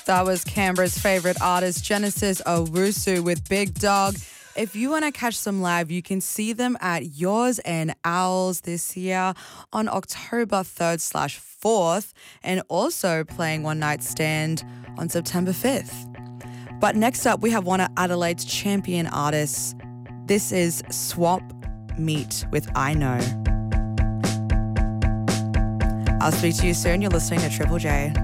That was Canberra's favourite artist, Genesis Owusu with Big Dog. If you want to catch them live, you can see them at Yours and Owls this year on October 3rd/4th and also playing One Night Stand on September 5th. But next up, we have one of Adelaide's champion artists. This is Swamp Meat with I Know. I'll speak to you soon. You're listening to Triple J.